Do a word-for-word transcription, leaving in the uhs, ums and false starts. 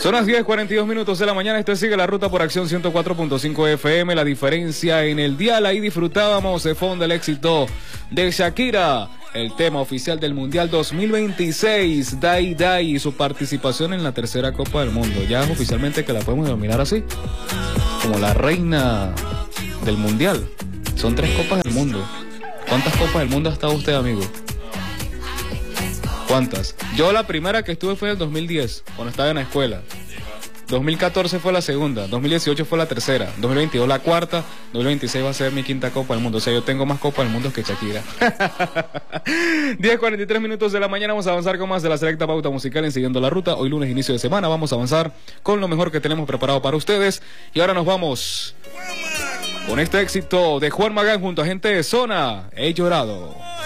Son las diez cuarenta y dos minutos de la mañana. Este sigue la ruta por Acción ciento cuatro punto cinco F M. La diferencia en el dial. Ahí disfrutábamos de fondo el éxito de Shakira, el tema oficial del Mundial dos mil veintiséis, Dai Dai, y su participación en la tercera Copa del Mundo. Ya es oficialmente que la podemos denominar así, como la reina del Mundial. Son tres Copas del Mundo. ¿Cuántas Copas del Mundo ha estado usted, amigo? ¿Cuántas? Yo la primera que estuve fue en el dos mil diez, cuando estaba en la escuela. dos mil catorce fue la segunda, dos mil dieciocho fue la tercera, dos mil veintidós la cuarta, dos mil veintiséis va a ser mi quinta Copa del Mundo. O sea, yo tengo más Copa del Mundo que Shakira. diez cuarenta y tres minutos de la mañana. Vamos a avanzar con más de la selecta pauta musical en Siguiendo la Ruta. Hoy lunes, inicio de semana, vamos a avanzar con lo mejor que tenemos preparado para ustedes. Y ahora nos vamos con este éxito de Juan Magán junto a gente de Zona. He llorado.